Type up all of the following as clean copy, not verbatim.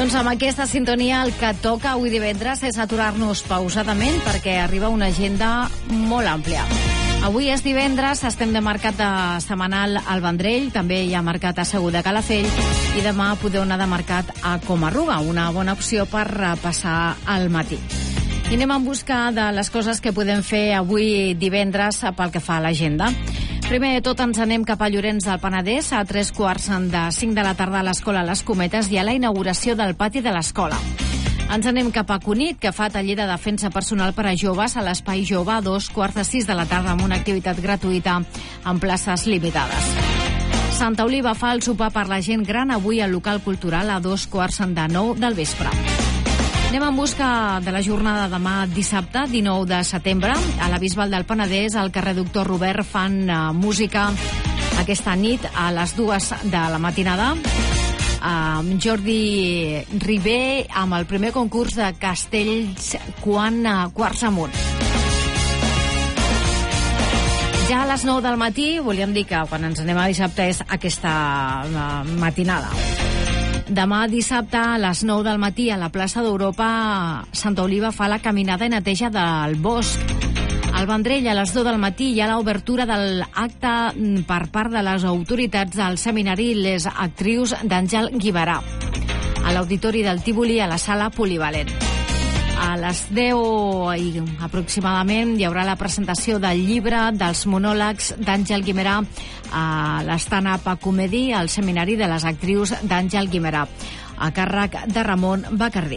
Doncs amb aquesta sintonia el que toca avui divendres és aturar-nos pausadament perquè arriba una agenda molt àmplia. Avui és divendres, estem de mercat de setmanal al Vendrell, també hi ha mercat assegut a Calafell i demà podeu anar de mercat a Comarruga, una bona opció per passar al matí. I anem en busca de les coses que podem fer avui divendres pel que fa a l'agenda. Primer de tot ens anem cap a Llorenç del Penedès a 3:45 de la tarda a l'Escola Les Cometes i a la inauguració del pati de l'escola. Ens anem cap a Cunit, que fa taller de defensa personal per a joves a l'Espai Jove a 5:45 de la tarda amb una activitat gratuïta amb places limitades. Santa Oliva fa el sopar per la gent gran avui al local cultural a 8:45 del vespre. Anem en busca de la jornada demà dissabte, 19 de setembre. A la Bisbal del Penedès, al carrer Doctor Robert, fan música aquesta nit a les 2 de la matinada. Jordi Ribé amb el primer concurs de castells quarts amunt. Ja a les 9 del matí, volíem dir que quan ens anem a dissabte és aquesta matinada. Demà dissabte a les 9 del matí a la plaça d'Europa, Santa Oliva fa la caminada i neteja del bosc. Al Vendrell a les 2 del matí hi ha l'obertura de l'acte per part de les autoritats del seminari Les Actrius d'Àngel Guimerà a l'auditori del Tívoli a la sala polivalent. A les 10 aproximadament hi haurà la presentació del llibre dels monòlegs d'Àngel Guimerà a l'Stand-up Comedy al seminari de les Actrius d'Àngel Guimerà a càrrec de Ramon Bacardí.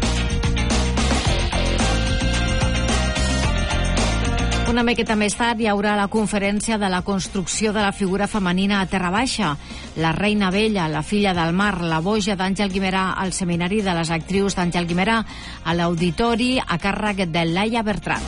Una miqueta més tard hi haurà la conferència de la construcció de la figura femenina a Terra Baixa. La Reina Vella, la filla del mar, la boja d'Àngel Guimerà al seminari de les Actrius d'Àngel Guimerà a l'auditori a càrrec de Laia Bertran.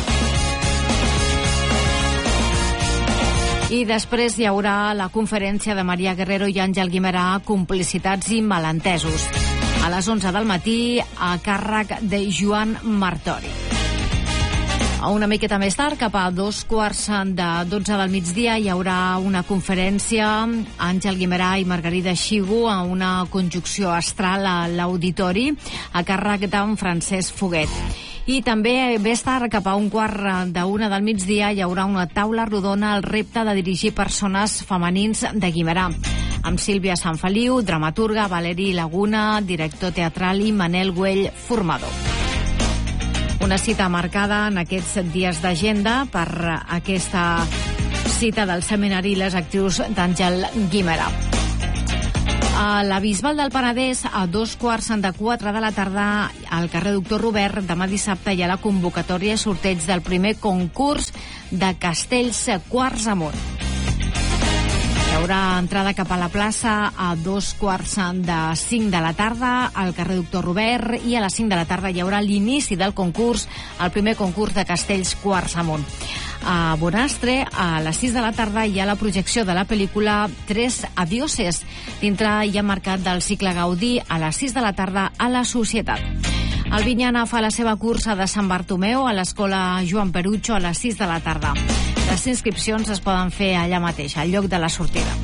I després hi haurà la conferència de Maria Guerrero i Àngel Guimerà, complicitats i malentesos, a les 11 del matí a càrrec de Joan Martori. Una miqueta més tard, cap a 2:45 del migdia, hi haurà una conferència Àngel Guimerà i Margarida Xigo a una conjunció astral a l'auditori a càrrec d'en Francesc Foguet. I també més tard, cap a 1:45 del migdia, hi haurà una taula rodona al repte de dirigir persones femenins de Guimerà amb Sílvia Sanfeliu, dramaturga, Valeri Laguna, director teatral i Manel Güell, formador. Una cita marcada en aquests dies d'agenda per aquesta cita del seminari Les Actrius d'Àngel Guimerà. A la Bisbal del Penedès, a 2:45 de la tarda, al carrer Doctor Robert, demà dissabte hi ha la convocatòria i sorteig del primer concurs de castells quarts amunt. Hi haurà entrada cap a la plaça a 2:45 de la tarda al carrer Doctor Robert i a les 5 de la tarda hi haurà l'inici del concurs, el primer concurs de castells quarts amunt. A Bonastre, a les 6 de la tarda, hi ha la projecció de la pel·lícula Tres Adioses. Dintre hi ha mercat del cicle Gaudí a les 6 de la tarda a la Societat. El Vinyana fa la seva cursa de Sant Bartomeu a l'escola Joan Perucho a les 6 de la tarda. Les inscripcions es poden fer allà mateix, al lloc de la sortida.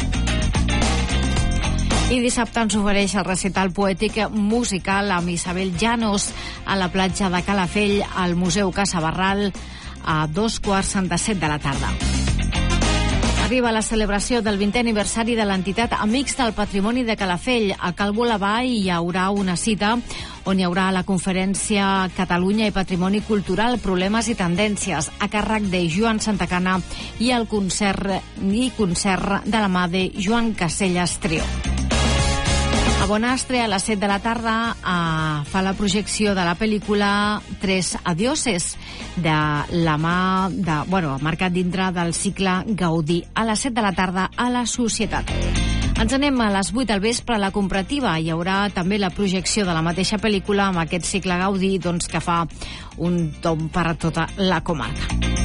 I dissabte ens ofereix el recital poètic musical amb Isabel Llanos a la platja de Calafell al Museu Casa Barral a 2:47 de la tarda. Arriba la celebració del 20è aniversari de l'entitat Amics del Patrimoni de Calafell. A Cal Bolavà hi haurà una cita on hi haurà la conferència Catalunya i Patrimoni Cultural, Problemes i Tendències, a càrrec de Joan Santacana i el concert de la mà de Joan Casellas Trio. A Bonastre, a les 7 de la tarda, fa la projecció de la pel·lícula Tres Adioses, de la mà marcat dintre del cicle Gaudí, a les 7 de la tarda a la Societat. Ens anem a les 8 del vespre a la Comparativa. Hi haurà també la projecció de la mateixa pel·lícula amb aquest cicle Gaudí, que fa un tomb per a tota la comarca.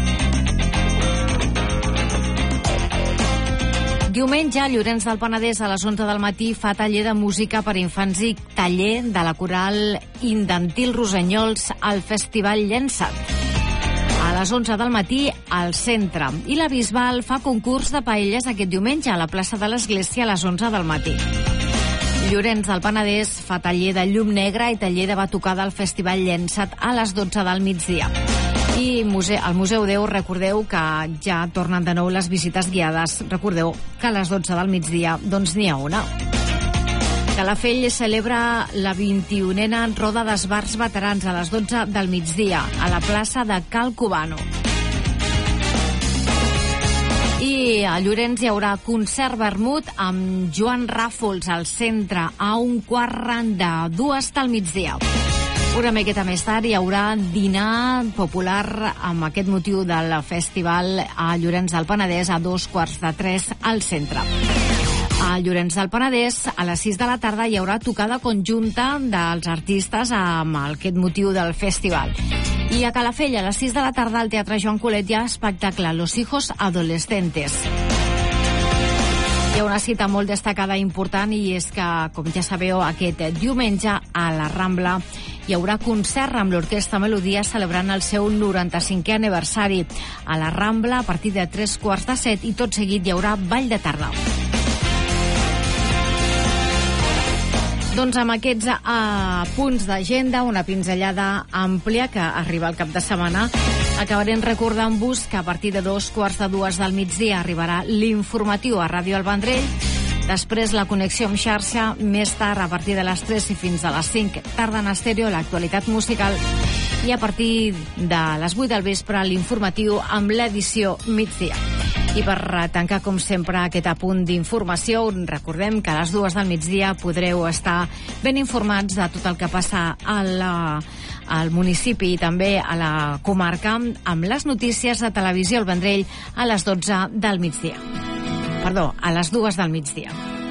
Diumenge, Llorenç del Penedès a les 11 del matí fa taller de música per infants i taller de la coral Indantil Rossenyols al Festival Llençat. A les 11 del matí al centre. I la Bisbal fa concurs de paelles aquest diumenge a la plaça de l'Església a les 11 del matí. Llorenç del Penedès fa taller de llum negra i taller de batucada al Festival Llençat a les 12 del migdia. I al Museu Déu, recordeu que ja tornen de nou les visites guiades. Recordeu que a les 12 del migdia doncs n'hi ha una. Calafell celebra la 21a Roda d'Esbarts Veterans a les 12 del migdia a la plaça de Cal Cubano. I a Llorenç hi haurà concert vermut amb Joan Ràfols al centre a 1:45 del migdia. Una miqueta més tard hi haurà dinar popular amb aquest motiu del festival a Llorenç del Penedès a 2:45 al centre. A Llorenç del Penedès, a les 6 de la tarda, hi haurà tocada conjunta dels artistes amb aquest motiu del festival. I a Calafell, a les 6 de la tarda, al Teatre Joan Colet hi ha espectacle Los Hijos Adolescentes. Hi ha una cita molt destacada i important i és que, com ja sabeu, aquest diumenge a la Rambla hi haurà concert amb l'Orquestra Melodia celebrant el seu 95è aniversari. A la Rambla, a partir de 6:45 i tot seguit hi haurà ball de tarda. Doncs amb aquests punts d'agenda, una pinzellada àmplia que arriba al cap de setmana, acabarem recordant-vos que a partir de 2:45 del migdia arribarà l'informatiu a Ràdio El Vendrell, després la connexió amb xarxa, més tard a partir de les 3 i fins a les 5, tarda en estèreo, l'actualitat musical, i a partir de les 8 del vespre l'informatiu amb l'edició migdia. I per tancar, com sempre, aquest apunt d'informació, recordem que a les 2 del migdia podreu estar ben informats de tot el que passa al municipi i també a la comarca amb les notícies de Televisió El Vendrell a les 12 del migdia. Perdó, a les 2 del migdia.